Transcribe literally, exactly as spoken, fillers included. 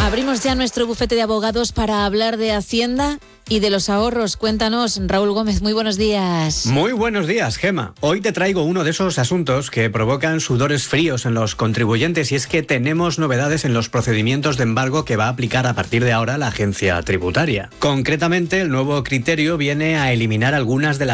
Abrimos ya nuestro bufete de abogados para hablar de Hacienda y de los ahorros. Cuéntanos, Raúl Gómez, muy buenos días. Muy buenos días, Gema. Hoy te traigo uno de esos asuntos que provocan sudores fríos en los contribuyentes, y es que tenemos novedades en los procedimientos de embargo que va a aplicar a partir de ahora la agencia tributaria. Concretamente, el nuevo criterio viene a eliminar algunas de las